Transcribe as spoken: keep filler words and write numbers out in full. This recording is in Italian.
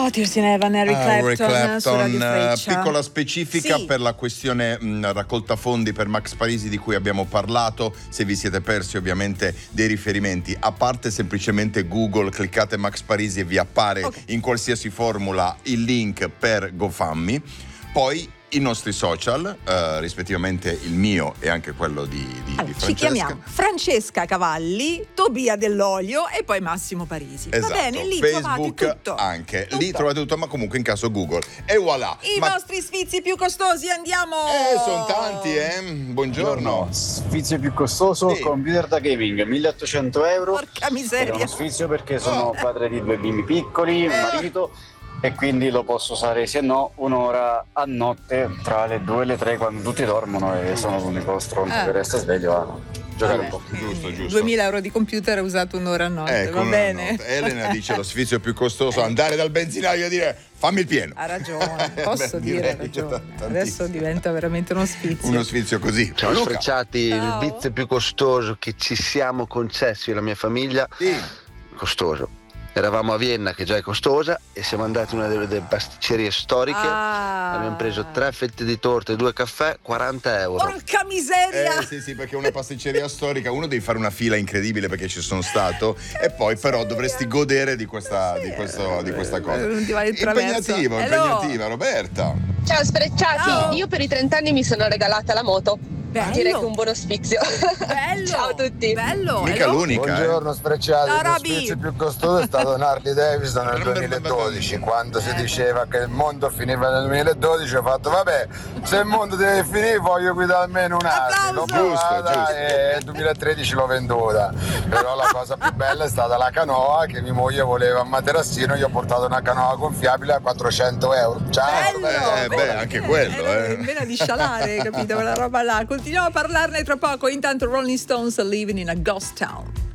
Oh, Tears in Heaven, Harry Ah, Clapton, Harry Clapton, su Radio eh, Freccia. piccola specifica Sì. per la questione mh, raccolta fondi per Max Parisi di cui abbiamo parlato. Se vi siete persi ovviamente dei riferimenti, a parte semplicemente Google, cliccate Max Parisi e vi appare Okay. in qualsiasi formula il link per GoFundMe. Poi i nostri social, eh, rispettivamente il mio e anche quello di, di, Allora, di ci Francesca. chiamiamo Francesca Cavalli, Tobia Dell'Olio e poi Massimo Parisi. Esatto, Va bene, lì trovate Facebook tutto. anche, Tutto. lì trovate tutto, ma comunque in caso Google. E voilà. I Ma- nostri sfizi più costosi, andiamo! Eh, sono tanti, eh. Buongiorno. Sfizio più costoso, Sì. computer da gaming, milleottocento euro. Porca Era miseria. uno sfizio perché sono Oh. padre di due bimbi piccoli, un marito, e quindi lo posso usare se no un'ora a notte tra le due e le tre quando tutti dormono e sono l'unico stronzo Eh. che resta sveglio a giocare un po'. Giusto, giusto. duemila euro di computer usato un'ora a notte, Ecco, va no, bene? no. Elena dice lo sfizio più costoso, andare dal benzinaio e dire fammi il pieno. Ha ragione, posso Beh, dire, ha direi ragione. tantissimo. Adesso diventa veramente uno sfizio. Uno sfizio così. Ciao Luca. Sfrecciati, Ciao. il vizio più costoso che ci siamo concessi io e la mia famiglia, Sì. costoso. Eravamo a Vienna, che già è costosa, e siamo andati in una delle, delle pasticcerie storiche. Ah. Abbiamo preso tre fette di torta e due caffè, quaranta euro. Porca miseria! Eh sì sì, perché è una pasticceria storica, uno devi fare una fila incredibile perché ci sono stato e poi però dovresti godere di questa, di questo, di questa cosa. Non ti vale il traverso. Impegnativa, Hello. impegnativa, Roberta. Ciao Sfrecciati, Ciao. io per i trenta anni mi sono regalata la moto. Bello. Direi che è un buono sfizio. Bello! Ciao a tutti. Bello! Mica Hello. l'unica, eh. Buongiorno Sfrecciati, Ciao, lo Roby. sfizio più costoso è stato un Harley Davidson nel duemiladodici, quando si diceva che il mondo finiva nel duemiladodici. Ho fatto vabbè, se il mondo deve finire voglio guidare almeno un Harley. L'ho Applauso. provata Giusto, giusto. e nel duemilatredici l'ho venduta, però la cosa più bella è stata la canoa che mia moglie voleva a Materassino. Io ho portato una canoa gonfiabile a quattrocento euro. Ciao Bello, Eh, bello. beh, anche quello, Era eh. in vena di scialare, capito? Quella roba là. Continuiamo a parlarne tra poco. Intanto Rolling Stones Living in a Ghost Town.